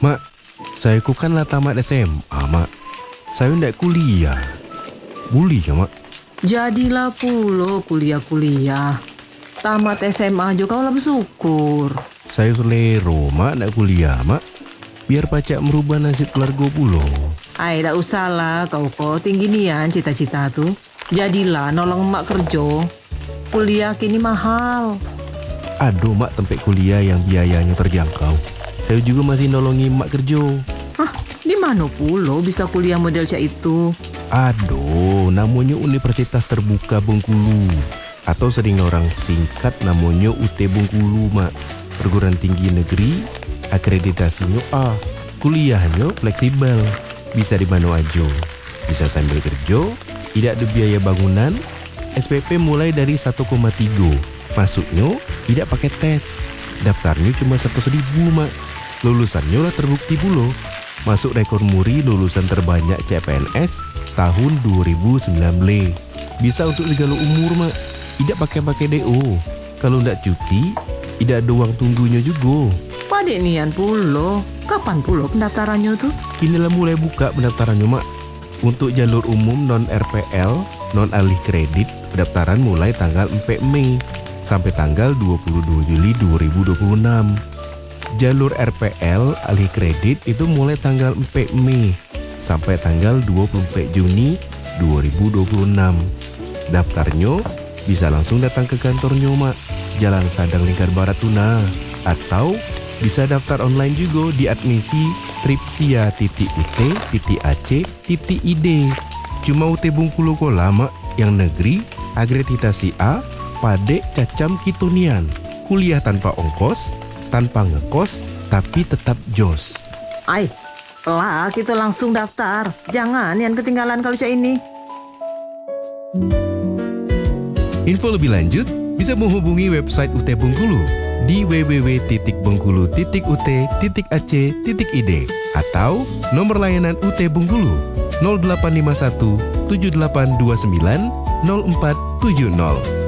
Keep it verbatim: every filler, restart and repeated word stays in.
Mak, saya ku kan lah tamat S M A, Mak. Saya ndak kuliah. Boleh ya, Mak? Jadilah pulo kuliah-kuliah. Tamat S M A juga kau lah bersyukur. Saya selero, Mak, ndak kuliah, Mak. Biar pacak merubah nasib keluarga pulo. Ay, tak usah lah kau kok tinggi nian cita-cita tuh. Jadilah nolong emak kerja. Kuliah kini mahal. Aduh, Mak, tempat kuliah yang biayanya terjangkau. Saya juga masih nolongi emak kerja. Hah, di mana pulo bisa kuliah model cak itu? Aduh, namanya Universitas Terbuka Bengkulu. Atau sering orang singkat namanya U T Bengkulu, Mak. Perguruan tinggi negeri, akreditasinya A. Kuliahnya fleksibel, bisa di mana aja. Bisa sambil kerja, tidak ada biaya bangunan. S P P mulai dari satu koma tiga. Masuknya tidak pakai tes. Daftarnya cuma seratus ribu, Mak. Lulusannya lah terbukti pula. Masuk rekor muri lulusan terbanyak C P N S tahun dua ribu sembilan belas. Bisa untuk segala umur, Mak. Tidak pakai-pakai D O. Kalau ndak cuti, tidak ada uang tunggunya juga. Padek nian pulo. Kapan pulo pendaftarannya tuh? Kini lah mulai buka pendaftarannya, Mak. Untuk jalur umum non R P L, non alih kredit, pendaftaran mulai tanggal empat Mei sampai tanggal dua puluh dua Juli dua ribu dua puluh enam. Jalur R P L alih kredit itu mulai tanggal empat Mei sampai tanggal dua puluh empat Juni dua ribu dua puluh enam. Daftarnya bisa langsung datang ke kantornya, Mak. Jalan Sadang Lingkar Barat Tuna. Atau bisa daftar online juga di admisi stripsia titik ut titik ac titik id. Cuma U T Bengkulu kok lama yang negeri akreditasi A, padek cacam kitunian. Kuliah tanpa ongkos, tanpa ngekos, tapi tetap jos. Ay, lah kita langsung daftar. Jangan yang ketinggalan kalau cak ini. Info lebih lanjut bisa menghubungi website U T Bengkulu di w w w titik bengkulu titik u t titik a c titik i d atau nomor layanan U T Bengkulu nol delapan lima satu tujuh delapan dua sembilan nol empat tujuh nol.